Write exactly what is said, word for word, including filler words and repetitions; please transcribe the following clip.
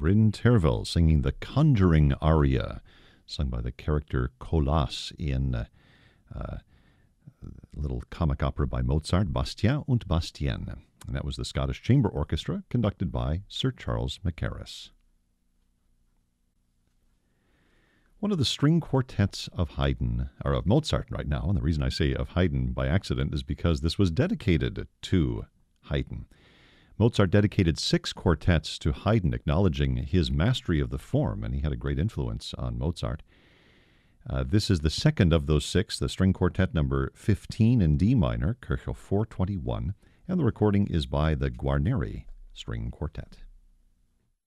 Bryn Tervel singing the Conjuring aria, sung by the character Colas in uh, uh, a little comic opera by Mozart, Bastien und Bastienne. And that was the Scottish Chamber Orchestra, conducted by Sir Charles Mackerras. One of the string quartets of Haydn, or of Mozart right now, and the reason I say of Haydn by accident is because this was dedicated to Haydn. Mozart dedicated six quartets to Haydn, acknowledging his mastery of the form, and he had a great influence on Mozart. Uh, this is the second of those six, the string quartet number fifteen in D minor, Kirchhoff four twenty-one, and the recording is by the Guarneri String Quartet.